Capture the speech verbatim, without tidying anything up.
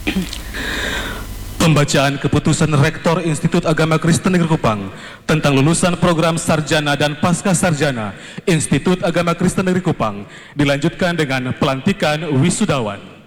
Pembacaan keputusan Rektor Institut Agama Kristen Negeri Kupang tentang lulusan program sarjana dan pasca sarjana Institut Agama Kristen Negeri Kupang dilanjutkan dengan pelantikan wisudawan.